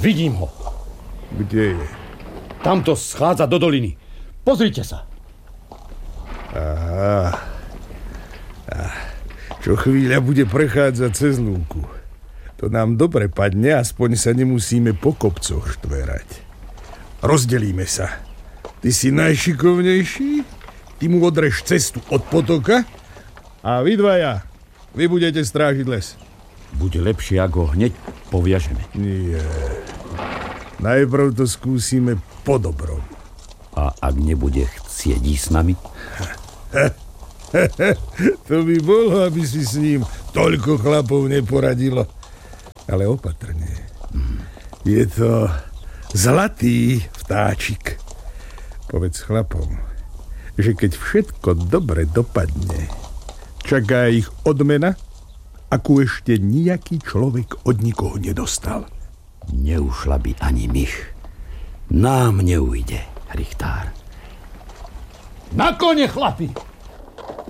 Vidím ho. Kde je? Tamto schádza do doliny. Pozrite sa. Aha. Čo chvíľa bude prechádzať cez lúku. To nám dobre padne, aspoň sa nemusíme po kopcoch štverať. Rozdelíme sa. Ty si najšikovnejší, ty mu odreš cestu od potoka a vy dvaja, vy budete strážiť les. Bude lepšie, ak ho hneď poviažeme. Nie. Najprv to skúsime po dobrom. A ak nebude chcieť ísť s nami? To by bolo, aby si s ním toľko chlapov neporadilo. Ale opatrne. Je to zlatý vtáčik. Povedz chlapom, že keď všetko dobre dopadne, čaká ich odmena, akú ešte nejaký človek od nikoho nedostal. Neušla by ani myš. Nám neujde, Richtár. Na kone, chlapi!